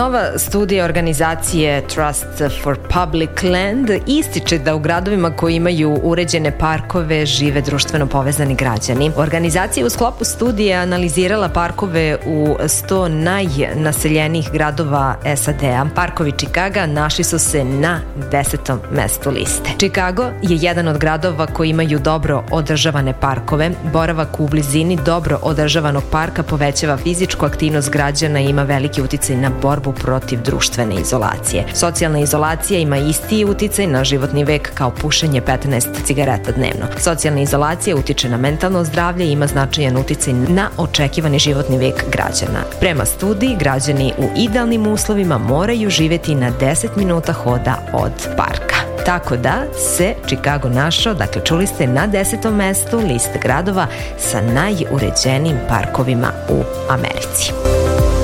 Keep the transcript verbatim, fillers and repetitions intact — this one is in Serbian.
Nova studija organizacije Trust for Public Land ističe da u gradovima koji imaju uređene parkove žive društveno povezani građani. Organizacija u sklopu studije analizirala parkove u sto najnaseljenijih gradova S A D-a. Parkovi Čikaga našli su se na desetom mestu liste. Čikago je jedan od gradova koji imaju dobro održavane parkove. Boravak u blizini dobro održavanog parka povećava fizičku aktivnost građana i ima veliki uticaj na borbu protiv društvene izolacije. Socijalna izolacija ima isti uticaj na životni vek kao pušenje petnaest cigareta dnevno. Socijalna izolacija utiče na mentalno zdravlje i ima značajan uticaj na očekivani životni vek građana. Prema studiji, građani u idealnim uslovima moraju živeti na deset minuta hoda od parka. Tako da se Čikago našao, dakle čuli ste, na desetom mestu liste gradova sa najuređenijim parkovima u Americi.